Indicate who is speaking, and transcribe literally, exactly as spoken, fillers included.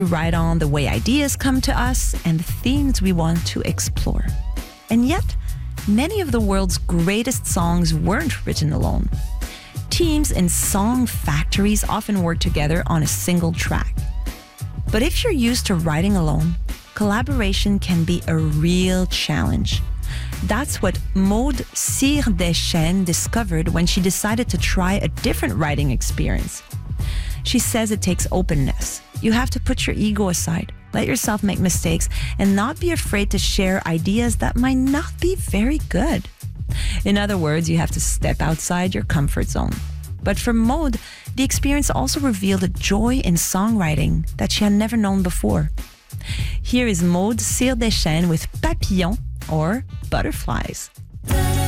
Speaker 1: write on the way ideas come to us and the themes we want to explore. And yet, many of the world's greatest songs weren't written alone. Teams in song factories often work together on a single track. But if you're used to writing alone, collaboration can be a real challenge. That's what Maude Cyr-Deschênes discovered when she decided to try a different writing experience. She says it takes openness. You have to put your ego aside, let yourself make mistakes, and not be afraid to share ideas that might not be very good. In other words, you have to step outside your comfort zone. But for Maude, the experience also revealed a joy in songwriting that she had never known before. Here is Maude Cyr-Deschênes with Papillon, or Butterflies.